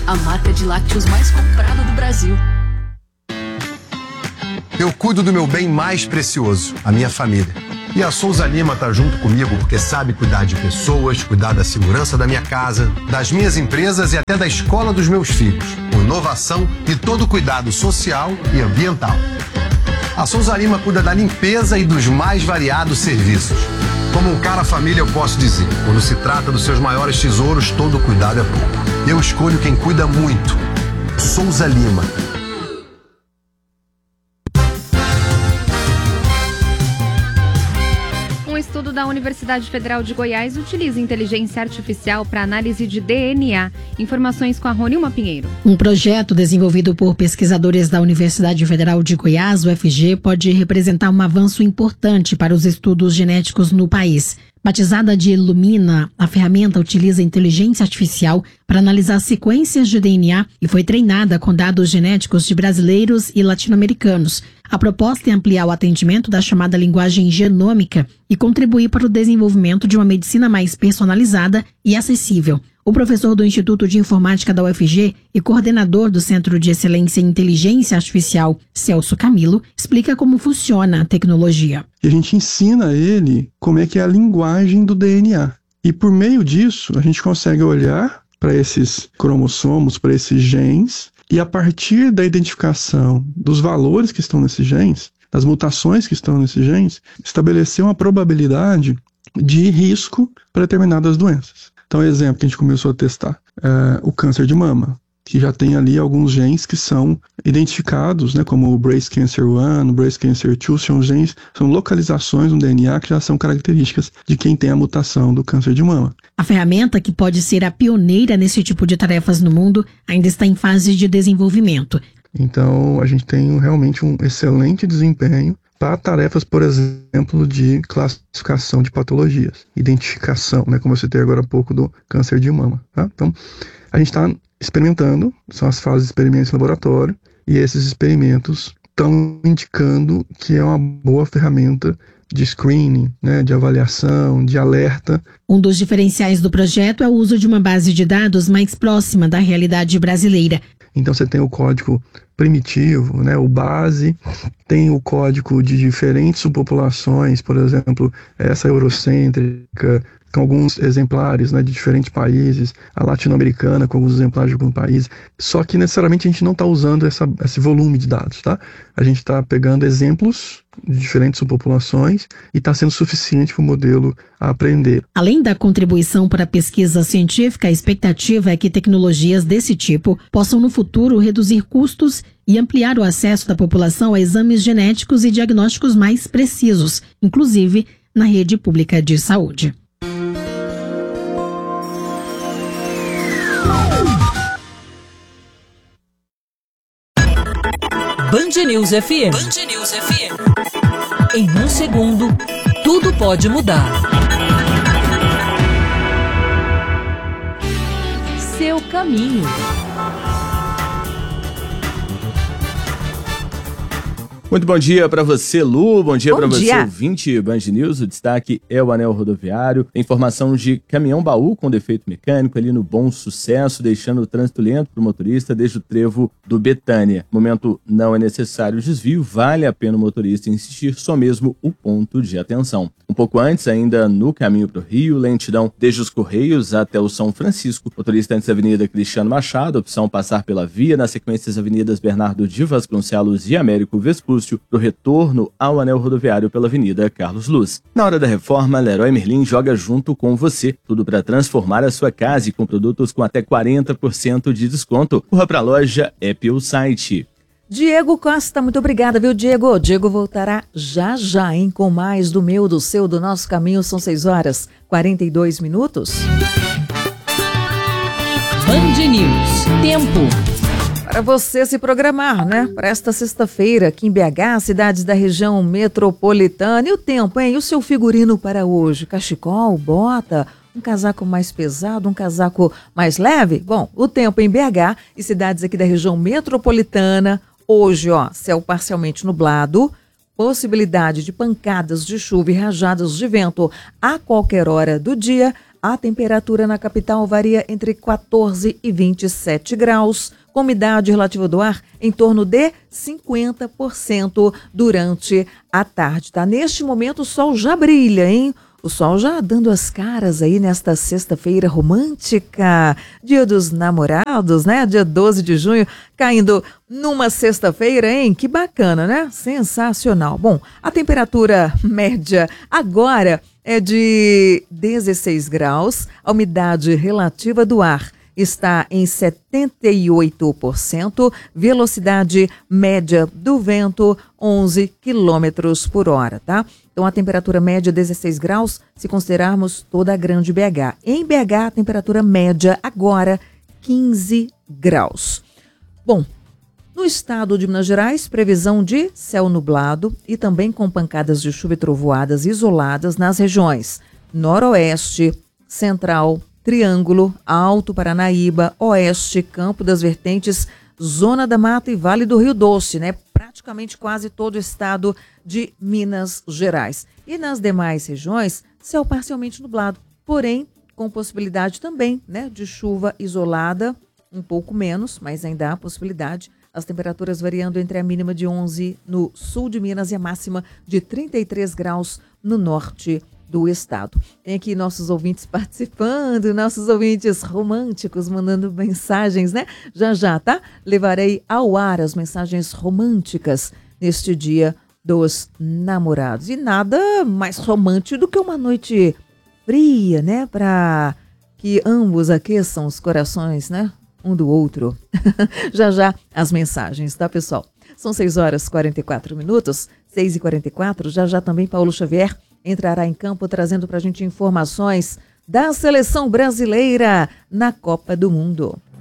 a marca de lácteos mais comprada do Brasil. Eu cuido do meu bem mais precioso, a minha família. E a Souza Lima tá junto comigo porque sabe cuidar de pessoas, cuidar da segurança da minha casa, das minhas empresas e até da escola dos meus filhos, com inovação e todo cuidado social e ambiental. A Souza Lima cuida da limpeza e dos mais variados serviços. Como um cara família, eu posso dizer, quando se trata dos seus maiores tesouros, todo cuidado é pouco. Eu escolho quem cuida muito. Souza Lima. Um estudo da Universidade Federal de Goiás utiliza inteligência artificial para análise de DNA. Informações com a Ronilma Pinheiro. Um projeto desenvolvido por pesquisadores da Universidade Federal de Goiás, UFG, pode representar um avanço importante para os estudos genéticos no país. Batizada de Lumina, a ferramenta utiliza inteligência artificial para analisar sequências de DNA e foi treinada com dados genéticos de brasileiros e latino-americanos. A proposta é ampliar o atendimento da chamada linguagem genômica e contribuir para o desenvolvimento de uma medicina mais personalizada e acessível. O professor do Instituto de Informática da UFG e coordenador do Centro de Excelência em Inteligência Artificial, Celso Camilo, explica como funciona a tecnologia. E a gente ensina ele como é que é a linguagem do DNA. E por meio disso, a gente consegue olhar para esses cromossomos, para esses genes, e a partir da identificação dos valores que estão nesses genes, das mutações que estão nesses genes, estabelecer uma probabilidade de risco para determinadas doenças. Então, exemplo que a gente começou a testar, o câncer de mama, que já tem ali alguns genes que são identificados, né, como o Breast Cancer 1, o Breast Cancer 2, são genes, são localizações no DNA que já são características de quem tem a mutação do câncer de mama. A ferramenta, que pode ser a pioneira nesse tipo de tarefas no mundo, ainda está em fase de desenvolvimento. Então, a gente tem realmente um excelente desempenho para tarefas, por exemplo, de classificação de patologias, identificação, né, como eu citei agora há pouco do câncer de mama. Tá? Então, a gente está experimentando, são as fases de experimentos em laboratório, e esses experimentos estão indicando que é uma boa ferramenta de screening, né, de avaliação, de alerta. Um dos diferenciais do projeto é o uso de uma base de dados mais próxima da realidade brasileira. Então você tem o código primitivo, né, o base, tem o código de diferentes subpopulações, por exemplo, essa eurocêntrica, com alguns exemplares, né, de diferentes países, a latino-americana com alguns exemplares de alguns países, só que necessariamente a gente não está usando esse volume de dados, tá? A gente está pegando exemplos de diferentes subpopulações e está sendo suficiente para o modelo aprender. Além da contribuição para a pesquisa científica, a expectativa é que tecnologias desse tipo possam no futuro reduzir custos e ampliar o acesso da população a exames genéticos e diagnósticos mais precisos, inclusive na rede pública de saúde. Band News FM. Band News FM. Em um segundo, tudo pode mudar. Seu caminho. Muito bom dia para você, Lu. Bom dia para você, ouvinte Band News. O destaque é o anel rodoviário. Informação de caminhão-baú com defeito mecânico ali no Bom Sucesso, deixando o trânsito lento para o motorista desde o trevo do Betânia. No momento não é necessário desvio, vale a pena o motorista insistir, só mesmo o ponto de atenção. Um pouco antes, ainda no caminho para o Rio, lentidão desde os Correios até o São Francisco. Motorista antes da Avenida Cristiano Machado, opção passar pela via, na sequência das avenidas Bernardo de Vasconcelos e Américo Vespúcio, para o retorno ao anel rodoviário pela Avenida Carlos Luz. Na hora da reforma, Leroy Merlin joga junto com você. Tudo para transformar a sua casa e com produtos com até 40% de desconto. Corra para a loja, é pelo site. Diego Costa, muito obrigada, viu, Diego? Diego voltará já, hein, com mais do meu, do seu, do nosso caminho. São 6h42. Band News. Tempo. Para você se programar, né? Para esta sexta-feira, aqui em BH, cidades da região metropolitana. E o tempo, hein? E o seu figurino para hoje? Cachecol, bota, um casaco mais pesado, um casaco mais leve? Bom, o tempo em BH e cidades aqui da região metropolitana. Hoje, ó, céu parcialmente nublado, possibilidade de pancadas de chuva e rajadas de vento a qualquer hora do dia. A temperatura na capital varia entre 14 e 27 graus, com umidade relativa do ar em torno de 50% durante a tarde. Tá? Neste momento o sol já brilha, hein? O sol já dando as caras aí nesta sexta-feira romântica, dia dos namorados, né? Dia 12 de junho, caindo numa sexta-feira, hein? Que bacana, né? Sensacional. Bom, a temperatura média agora é de 16 graus, a umidade relativa do ar está em 78%, velocidade média do vento 11 quilômetros por hora, tá? Então a temperatura média 16 graus, se considerarmos toda a grande BH. Em BH, a temperatura média agora 15 graus. Bom, no estado de Minas Gerais, previsão de céu nublado e também com pancadas de chuva e trovoadas isoladas nas regiões Noroeste, Central, Triângulo, Alto Paranaíba, Oeste, Campo das Vertentes, Zona da Mata e Vale do Rio Doce, né? Praticamente quase todo o estado de Minas Gerais. E nas demais regiões, céu parcialmente nublado, porém com possibilidade também, né, de chuva isolada, um pouco menos, mas ainda há possibilidade. As temperaturas variando entre a mínima de 11 no sul de Minas e a máxima de 33 graus no norte do estado. Tem aqui nossos ouvintes participando, nossos ouvintes românticos mandando mensagens, né? Já, tá? Levarei ao ar as mensagens românticas neste dia dos namorados. E nada mais romântico do que uma noite fria, né? Para que ambos aqueçam os corações, né? Um do outro. Já as mensagens, tá, pessoal? São 6h44, 6h44. Já também Paulo Xavier entrará em campo trazendo para a gente informações da seleção brasileira na Copa do Mundo.